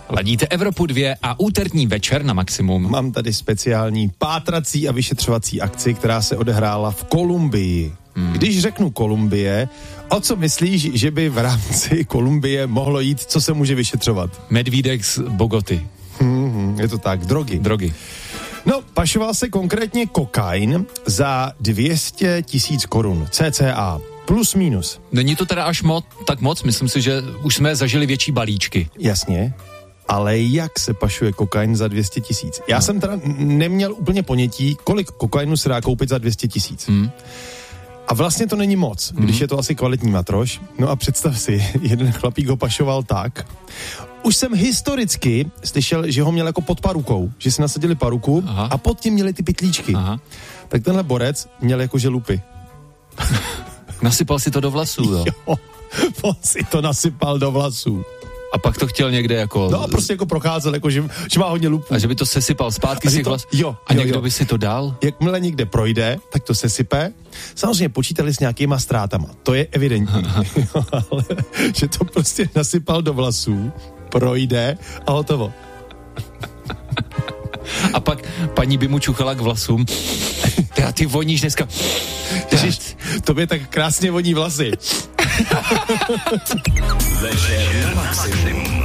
Ladíte Evropu 2 a úterní večer na Maximum. Mám tady speciální pátrací a vyšetřovací akci, která se odehrála v Kolumbii. Když řeknu Kolumbie, o co myslíš, že by v rámci Kolumbie mohlo jít, co se může vyšetřovat? Medvídek z Bogoty. Je to tak, drogy. No, pašoval se konkrétně kokain za 200 000 korun, cca, plus minus. Není to teda až tak moc, myslím si, že už jsme zažili větší balíčky. Jasně, ale jak se pašuje kokain za 200 000? Já jsem teda neměl úplně ponětí, kolik kokainu se dá koupit za 200 000. A vlastně to není moc, když je to asi kvalitní matroš. No a představ si, jeden chlapík ho pašoval tak. Už jsem historicky slyšel, že ho měl jako pod parukou, že si nasadili paruku a pod tím měli ty pytlíčky. Tak tenhle borec měl jako želupy. Nasypal si to do vlasů, jo? Jo, on si to nasypal do vlasů. A pak to chtěl někde jako... No a prostě jako procházel, jako že má hodně lupů. A že by to sesypal zpátky z těch vlasů. A někdo by si to dal? Jakmile někde projde, tak to sesype. Samozřejmě počítali s nějakýma ztrátama. To je evidentní. Ale že to prostě nasypal do vlasů, projde a hotovo. A pak paní by mu čuchala k vlasům. Ty voníš dneska. Ježiš, tobě tak krásně voní vlasy. Večer na Maximum.